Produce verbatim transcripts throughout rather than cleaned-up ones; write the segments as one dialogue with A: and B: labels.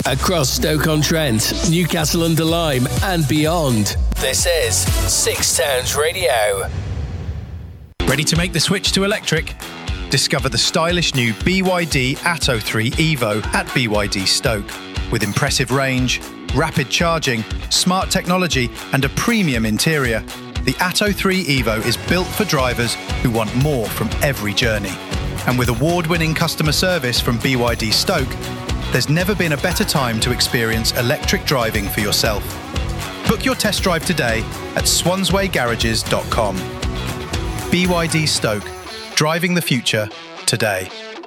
A: across Stoke-on-Trent, Newcastle-under-Lyme and beyond. This is Six Towns Radio.
B: Ready to make the switch to electric? Discover the stylish new B Y D Atto three Evo at B Y D Stoke. With impressive range, rapid charging, smart technology and a premium interior, the Atto three Evo is built for drivers who want more from every journey. And with award-winning customer service from B Y D Stoke, there's never been a better time to experience electric driving for yourself. Book your test drive today at swansway garages dot com. B Y D Stoke, driving the future today.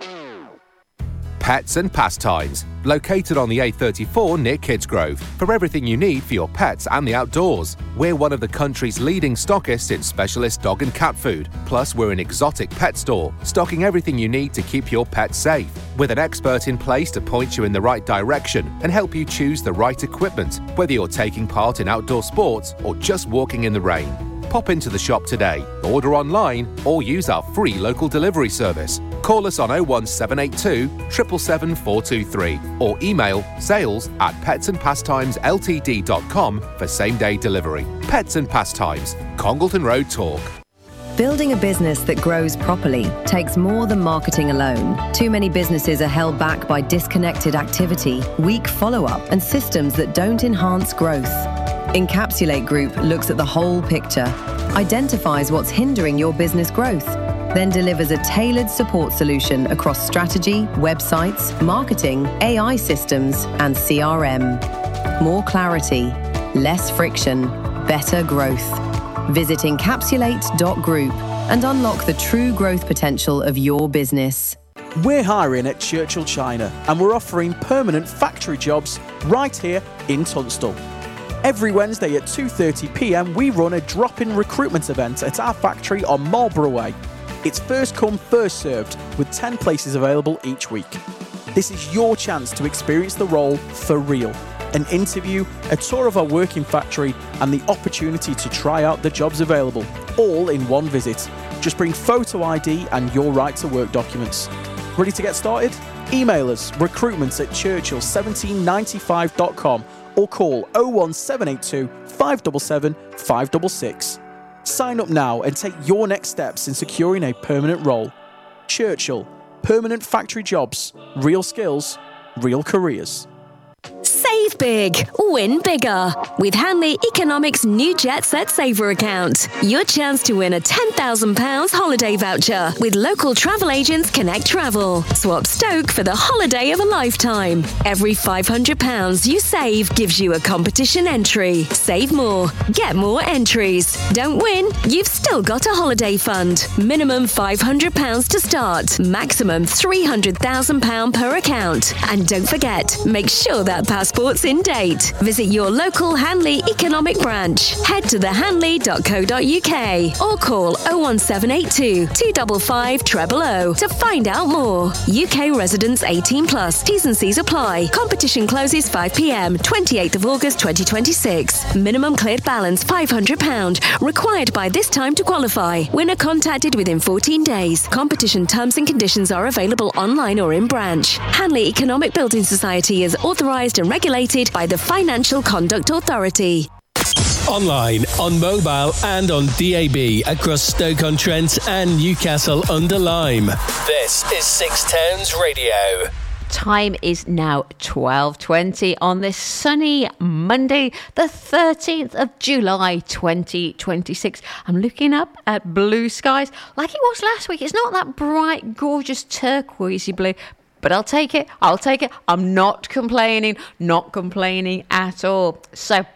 C: Pets and Pastimes, located on the A thirty-four near Kidsgrove, for everything you need for your pets and the outdoors. We're one of the country's leading stockists in specialist dog and cat food. Plus, we're an exotic pet store, stocking everything you need to keep your pet safe. With an expert in place to point you in the right direction and help you choose the right equipment, whether you're taking part in outdoor sports or just walking in the rain. Pop into the shop today, order online or use our free local delivery service. Call us on oh one seven eight two, seven seven seven, four two three or email sales at pets and pastimes l t d dot com for same-day delivery. Pets and Pastimes, Congleton Road, Talk.
D: Building a business that grows properly takes more than marketing alone. Too many businesses are held back by disconnected activity, weak follow-up, and systems that don't enhance growth. Encapsulate Group looks at the whole picture, identifies what's hindering your business growth, then delivers a tailored support solution across strategy, websites, marketing, A I systems, and C R M. More clarity, less friction, better growth. Visit encapsulate dot group and unlock the true growth potential of your business.
E: We're hiring at Churchill China and we're offering permanent factory jobs right here in Tunstall. Every Wednesday at two thirty p m we run a drop-in recruitment event at our factory on Marlborough Way. It's first come, first served, with ten places available each week. This is your chance to experience the role for real. An interview, a tour of our working factory, and the opportunity to try out the jobs available, all in one visit. Just bring photo I D and your right to work documents. Ready to get started? Email us recruitment at churchill seventeen ninety-five dot com or call oh one seven eight two, five seven seven, five six six. Sign up now and take your next steps in securing a permanent role. Churchill, permanent factory jobs, real skills, real careers.
F: Save big, win bigger. With Hanley Economics' new Jet Set Saver account. Your chance to win a ten thousand pounds holiday voucher with local travel agents Connect Travel. Swap Stoke for the holiday of a lifetime. Every five hundred pounds you save gives you a competition entry. Save more, get more entries. Don't win, you've still got a holiday fund. Minimum five hundred pounds to start. Maximum three hundred thousand pounds per account. And don't forget, make sure that passport's in date. Visit your local Hanley Economic branch. Head to the hanley dot co dot u k or call oh one seven eight two, two five five, zero zero zero to find out more. U K residents eighteen plus. T's and C's apply. Competition closes five p m, twenty-eighth of August twenty twenty-six. Minimum cleared balance five hundred pounds. Required by this time to qualify. Winner contacted within fourteen days. Competition terms and conditions are available online or in branch. Hanley Economic Building Society is authorised and regulated by the Financial Conduct Authority.
A: Online, on mobile and on D A B across Stoke-on-Trent and Newcastle-under-Lyme. This is Six Towns Radio.
G: Time is now twelve twenty on this sunny Monday, the thirteenth of July, twenty twenty-six. I'm looking up at blue skies like it was last week. It's not that bright, gorgeous turquoisey blue, but I'll take it. I'll take it. I'm not complaining, not complaining at all. So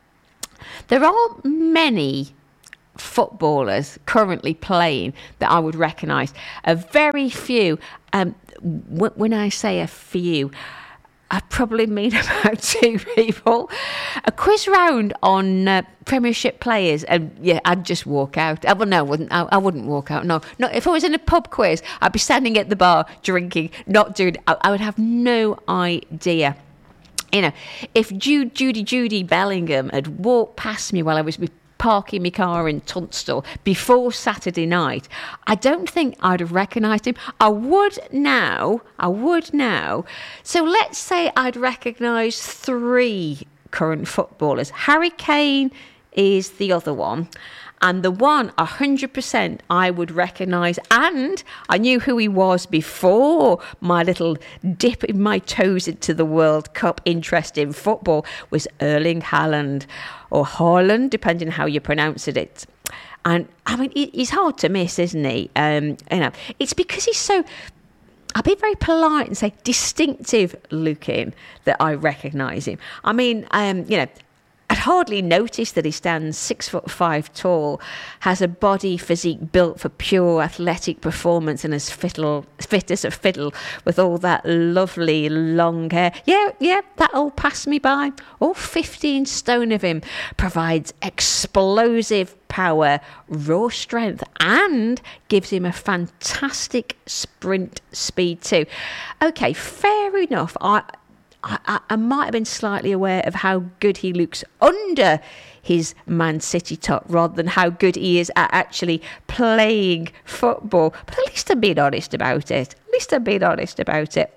G: there aren't many footballers currently playing that I would recognise. A very few. Um, w- when I say a few, I probably mean about two people. A quiz round on uh, Premiership players, and yeah, I'd just walk out. I, well, no, I wouldn't. I, I wouldn't walk out. No, no. If I was in a pub quiz, I'd be standing at the bar drinking, not doing. I, I would have no idea. You know, if Jude, Judy, Judy Bellingham had walked past me while I was parking my car in Tunstall before Saturday night, I don't think I'd have recognised him. I would now. I would now. So let's say I'd recognise three current footballers. Harry Kane is the other one. And the one, one hundred percent, I would recognise, and I knew who he was before my little dip in my toes into the World Cup interest in football, was Erling Haaland, or Haaland, depending on how you pronounce it. And, I mean, he's hard to miss, isn't he? Um, you know, it's because he's so... I'll be very polite and say distinctive looking that I recognise him. I mean, um, you know, I'd hardly noticed that he stands six foot five tall, has a body physique built for pure athletic performance, and is fiddle, fit as a fiddle with all that lovely long hair. Yeah, yeah, that'll pass me by. All fifteen stone of him provides explosive power, raw strength, and gives him a fantastic sprint speed too. Okay, fair enough. I... I, I might have been slightly aware of how good he looks under his Man City top rather than how good he is at actually playing football. But at least I'm being honest about it. At least I'm being honest about it.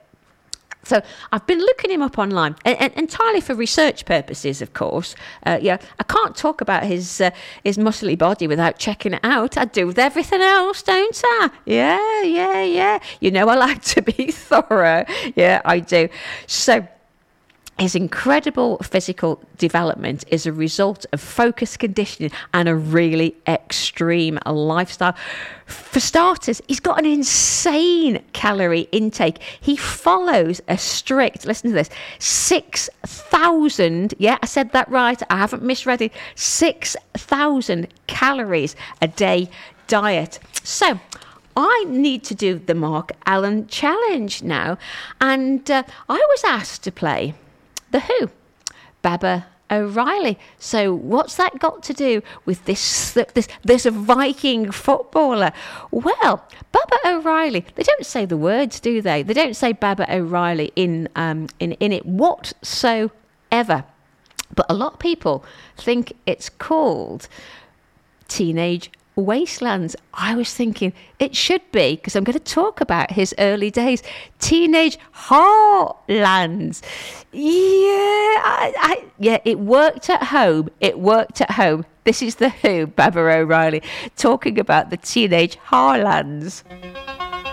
G: So I've been looking him up online, and, and entirely for research purposes, of course. Uh, yeah, I can't talk about his uh, his muscly body without checking it out. I do with everything else, don't I? Yeah, yeah, yeah. You know I like to be thorough. Yeah, I do. So his incredible physical development is a result of focused conditioning and a really extreme lifestyle. For starters, he's got an insane calorie intake. He follows a strict, listen to this, six thousand, yeah, I said that right, I haven't misread it, six thousand calories a day diet. So I need to do the Mark Allen Challenge now, and uh, I was asked to play The Who, Baba O'Riley. So what's that got to do with this this this Viking footballer? Well, Baba O'Riley, they don't say the words, do they? They don't say Baba O'Riley in um in, in it whatsoever. But a lot of people think it's called Teenage Wastelands. I was thinking it should be, because I'm going to talk about his early days, Teenage Heartlands. Yeah, I, I, yeah, it worked at home. It worked at home. This is The Who, Baba O'Riley, talking about the Teenage Heartlands.